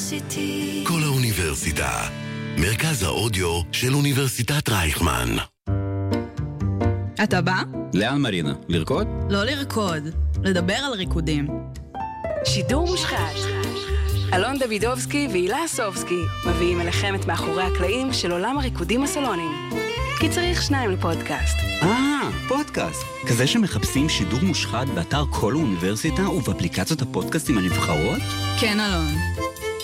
כל האוניברסיטה, מרכז האודיו של אוניברסיטת רייכמן. אתה בא? לאן מרינה? לרקוד? לא לרקוד, לדבר על ריקודים. שידור מושחת. אלון דוידובסקי והילה אסובסקי מביאים אליכם את מאחורי הקלעים של עולם הריקודים הסלוניים. כי צריך שניים לפודקאסט. פודקאסט. כזה שמחפשים שידור מושחת באתר כל האוניברסיטה ובאפליקציות הפודקאסטים הנבחרות? כן, אלון.